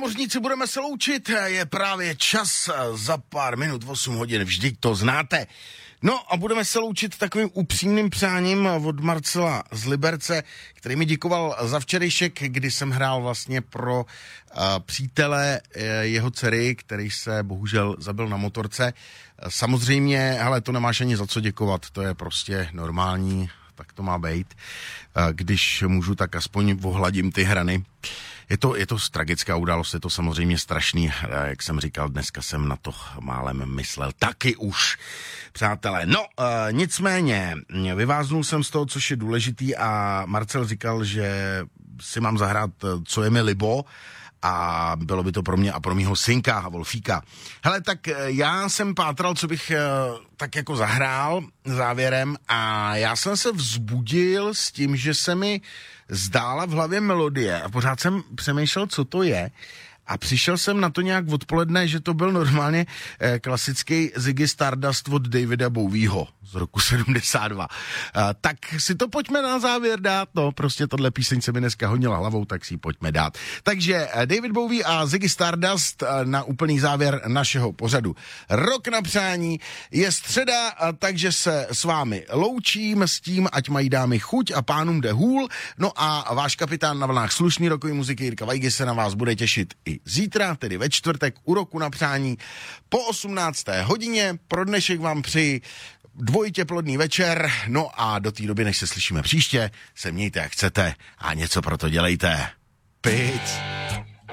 námořníci, budeme se loučit, je právě čas za pár minut, 8 hodin, vždyť to znáte. No a budeme se loučit takovým upřímným přáním od Marcela z Liberce, který mi děkoval za včerejšek, kdy jsem hrál vlastně pro přítele jeho dcery, který se bohužel zabil na motorce. Samozřejmě, hele, to nemáš ani za co děkovat, to je prostě normální, tak to má být. Když můžu, tak aspoň ohladím ty hrany. Je to tragická událost, je to samozřejmě strašný, jak jsem říkal, dneska jsem na to málem myslel taky už, přátelé. No, nicméně, vyváznul jsem z toho, což je důležitý a Marcel říkal, že si mám zahrát, co je mi libo, a bylo by to pro mě a pro mýho synka Wolfíka. Hele, tak já jsem pátral, co bych tak jako zahrál závěrem a já jsem se vzbudil s tím, že se mi zdála v hlavě melodie a pořád jsem přemýšlel, co to je. A přišel jsem na to nějak odpoledne, že to byl normálně klasický Ziggy Stardust od Davida Bowieho z roku 72. Tak si to pojďme na závěr dát, no prostě tohle píseň se mi dneska honila hlavou, tak si ji pojďme dát. Takže David Bowie a Ziggy Stardust na úplný závěr našeho pořadu. Rok na přání, je středa, takže se s vámi loučím s tím, ať mají dámy chuť a pánům jde hůl. No a váš kapitán na vlnách slušný rokový muziky Jirka Vajgy se na vás bude těšit i zítra, tedy ve čtvrtek u Roku na přání po 18. hodině. Pro dnešek vám přeji dvojitě plodný večer, no a do té doby, než se slyšíme příště, se mějte jak chcete a něco pro to dělejte. Pic.